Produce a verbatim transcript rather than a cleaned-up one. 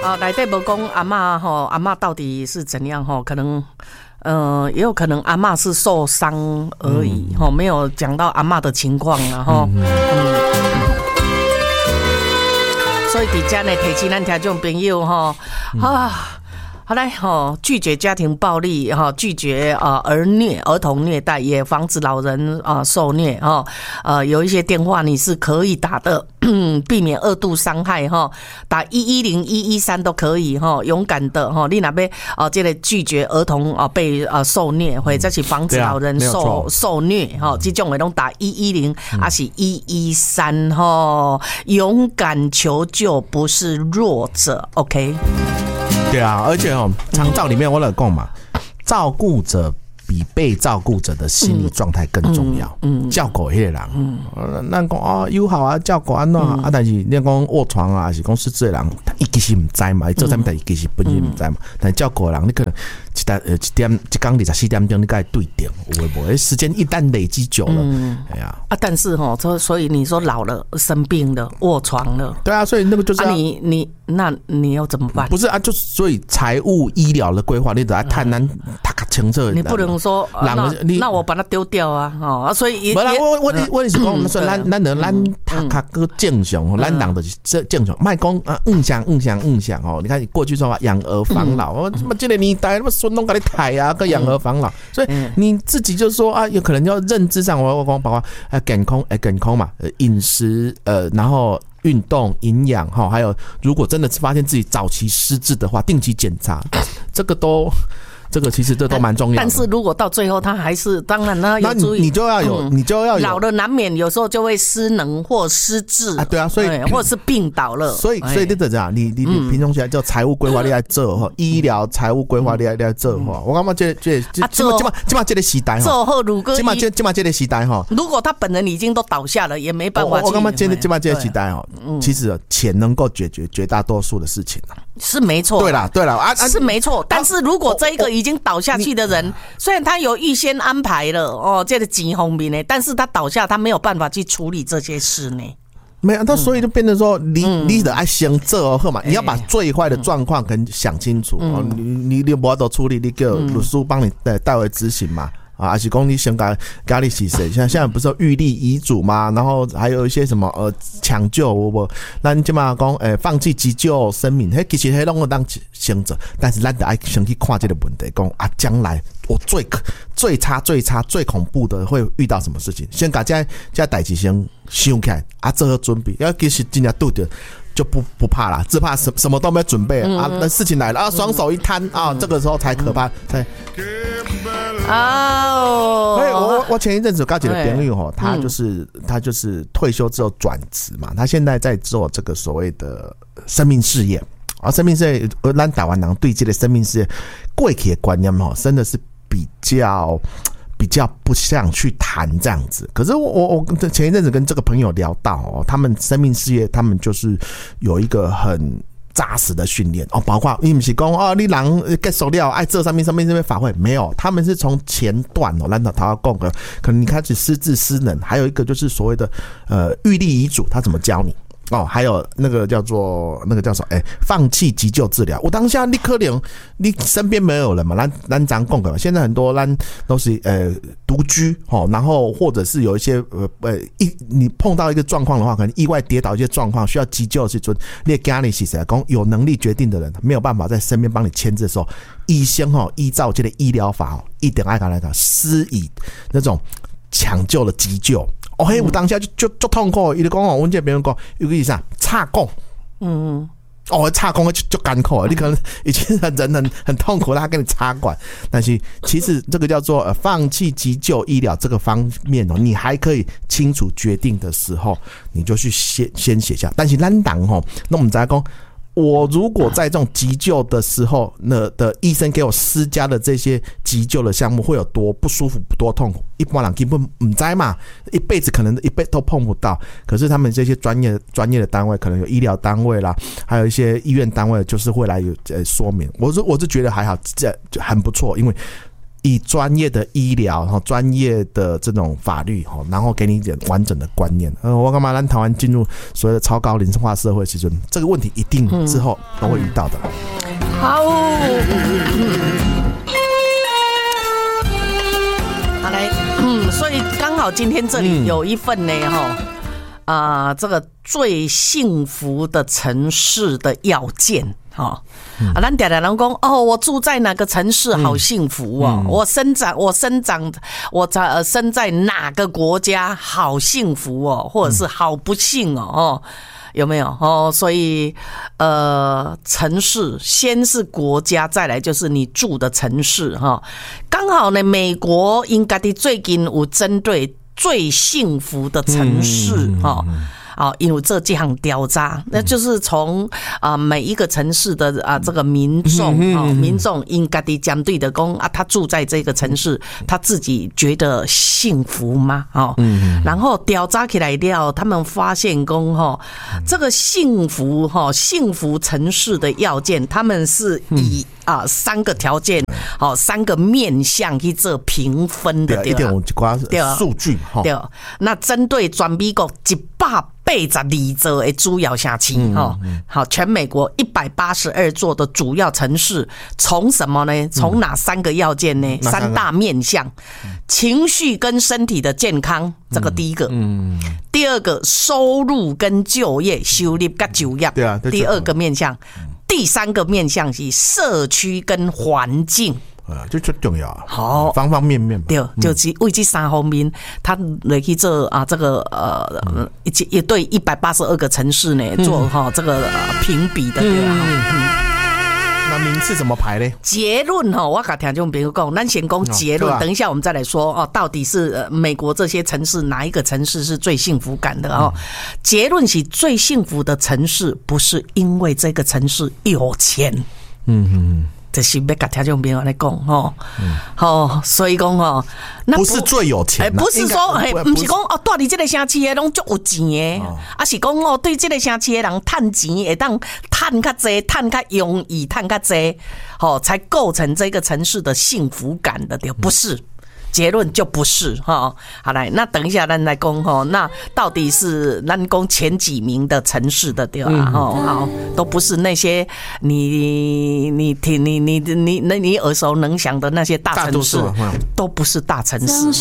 啊，内底无讲阿嬷吼，阿嬷到底是怎样吼？可能，呃，也有可能阿嬷是受伤而已吼、嗯，没有讲到阿嬷的情况啊吼。嗯嗯、所以伫遮呢，提起咱听众朋友吼、嗯、啊。好来哈，拒绝家庭暴力哈，拒绝啊儿虐、儿童虐待，也防止老人啊受虐哈。呃，有一些电话你是可以打的，避免二度伤害哈。打一一零一一三都可以哈，勇敢的哈。你那边啊，这个拒绝儿童啊被啊受虐，或者是防止老人受、啊、受虐哈，这种的拢打一一零，还是一一三哈。勇敢求救，不是弱者 ，OK。 对啊，而且哦，长照里面我来讲嘛，照顾者比被照顾者的心理状态更重要。嗯，照顾迄个人，嗯，咱讲哦友好啊，照顾安怎啊，但是你讲卧床啊，还是讲失智的人，伊其实唔知嘛，伊做啥物代志其实本身唔知嘛，但是照顾的人，你可能一点呃一点一工二十四点钟，你该对点，有无？诶，时间一旦累积久了，嗯，哎呀啊，但是哈，所所以你说老了、生病了、卧床了， 对啊，所以那个就是啊，你你那你要怎么办？ 不是啊，就所以财务医疗的规划，你得要谈咱读较清楚。 你不能说，啊、那那我把它丢掉啊，哦，所以不啦，我我我是讲，说咱咱的咱读较个正常，咱人就是正正常，卖讲啊，嗯想嗯想嗯想哦，你看过去说嘛，养儿防老，我他妈这个年代，他妈孙拢给你抬啊，个养儿防老，所以你自己就说啊，有可能要认知上，我我讲包括啊健康哎健康嘛，饮食呃，然后。运动、营养哈，还有如果真的发现自己早期失智的话，定期检查，这个都，这个其实这都蛮重要的。 但是如果到最后他还是，当然呢， 那你就要有，嗯、你就要有老了难免有时候就会失能或失智啊，对啊，所以或者是病倒了， 所以所以你怎样，你你你平常起来叫财务规划你来做哈，医疗财务规划你来来做哈，我感觉这这这这嘛这嘛这个时代哈， 做好如果这嘛这这嘛这个时代哈， 如果他本人已经都倒下了，也没办法去。 我感觉这这嘛这个时代哈，其实钱能够解决绝大多数的事情是没错。 对啦对啦啊是没错，但是如果这一个已经倒下去的人，虽然他有预先安排了哦，这个钱方面呢，但是他倒下，他没有办法去处理这些事呢。 没有，他所以就变成说，你、嗯、你得爱先做好嘛，你要把最坏的状况跟想清楚、嗯哦、你你你无得处理，你叫律师帮你代为执行嘛。啊，还是讲你先甲家里是谁？现在现在不是有预立遗嘱吗？然后还有一些什么呃抢救，我咱即嘛讲诶，放弃急救生命，迄其实迄拢有当先做，但是咱得爱先去看这个问题，讲啊，将来我最最差、最差、最恐怖的会遇到什么事情？先把这这代志先想起来，啊，做好准备。要其实真正拄着。就不不怕啦，只怕什什么都没准备、嗯、啊！那事情来了啊，双手一摊、嗯、啊，这个时候才可怕。才哦，所以我我前一阵子有交一个朋友吼，他就是、嗯、他就是退休之后转职嘛，他现在在做这个所谓的生命事业啊，生命事业，咱台湾人对这个生命事业过去的观念吼，真的是比较。比较不想去谈这样子，可是我我我前一阵子跟这个朋友聊到哦，他们生命事业，他们就是有一个很扎实的训练哦，包括你不是讲哦，你人结束了爱做上面上面这边法会没有，他们是从前段哦，咱头头讲的，可能你开始失智失能，还有一个就是所谓的呃预立遗嘱，他怎么教你？哦，还有那个叫做那个叫什么？哎、欸，放弃急救治疗。我当下你可能你身边没有人嘛，咱咱讲讲的，现在很多咱都是呃独居哦，然后或者是有一些呃呃一你碰到一个状况的话，可能意外跌倒一些状况需要急救的时候，你的家里是谁讲有能力决定的人没有办法在身边帮你签字的时候，医生哈依照这个医疗法哦，一点爱讲来讲施以那种抢救的急救。哦，嘿，我当下就就就痛苦，伊就讲哦，阮这别人讲有个意思啊，插管，嗯，哦，插管就就干苦，你可能已经人很很痛苦，他给你插管，但是其实这个叫做呃放弃急救医疗这个方面哦，你还可以清楚决定的时候，你就去先先写下。但是咱人吼，那我们再讲。我如果在这种急救的时候，那的医生给我施加的这些急救的项目会有多不舒服、多痛苦，一般人根本不知嘛，一辈子可能一辈子都碰不到。可是他们这些专业专业的单位，可能有医疗单位啦，还有一些医院单位，就是会来有呃说明。我是我是觉得还好，这很不错，因为以专业的医疗、哈专业的这种法律，哈，然后给你一点完整的观念。呃，我干嘛让台湾进入所谓的超高龄化社会？其实这个问题一定之后都会遇到的。 好，好来，嗯，所以刚好今天这里有一份呢，哈、嗯。啊、呃，这个最幸福的城市的要件，哈、哦，嗯、啊，咱常常人讲，哦，我住在哪个城市好幸福哦，嗯、我生长，我生长，我在呃生在哪个国家好幸福哦，或者是好不幸哦，哦，有没有哦？所以，呃，城市先是国家，再来就是你住的城市哈、哦。刚好呢，美国应该的最近有针对。最幸福的城市哈、嗯哦，因为这这项调查，那就是从啊、呃、每一个城市的啊、呃、这个民众啊、哦、民众应该的相对的讲啊，他住在这个城市，他自己觉得幸福吗？哦，然后调查起来了，他们发现讲哈，这个幸福哈幸福城市的要件，他们是以啊、呃、三个条件。好，三个面向去做评分的，对吧？一定有一挂数据哈。对，那针对全美国一百八十二座的主要城市，哈、嗯，好，全美国一百八十二座的主要城市，从什么呢？从哪三个要件呢？嗯、三大面向，情绪跟身体的健康，这个第一个。嗯。第二个，收入跟就业，收入跟就业。对啊。第二个面向。第三个面向是社区跟环境， 啊，这最重要啊！好，方方面面吧。 对，就是为这三方面，他来去做啊，这个呃，一一对一百八十二个城市呢做哈、嗯、这个评比的，对吧？嗯嗯那名次怎么排呢？ 结论哈，我跟听众朋友讲，咱先讲结论，等一下我们再来说哦，到底是美国这些城市哪一个城市是最幸福感的哦？结论是最幸福的城市，不是因为这个城市有钱，嗯嗯。这是要跟听众朋友来讲吼，好，所以讲吼， 那不是最有钱， 哎，不是说，哎，不是讲哦，住伫这个城市的拢足有钱的，啊是讲哦，对这个城市的人赚钱会当赚较济，赚较容易，赚较济，好，才构成这个城市的幸福感的，对，不是。结论就不是哈，好来，那等一下咱来讲哈，那到底是咱讲前几名的城市的对吧？哈、嗯，好，都不是那些你你听你你你你你耳熟能详的那些大城市，都不是大城市。